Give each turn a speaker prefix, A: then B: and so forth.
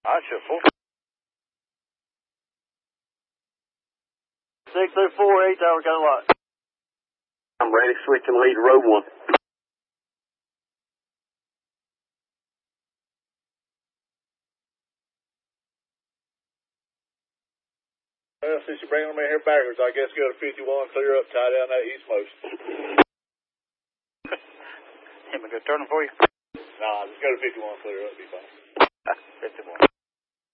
A: I shuffle. 604, 8 tower, kind of lot.
B: I'm ready to switch and lead row 1.
A: Well, since you're bringing them in here backwards, I guess go to 51, clear up, tie down that eastmost.
C: Am I going to turn them for you?
A: Nah, just go to 51, clear up, be fine.
C: 51.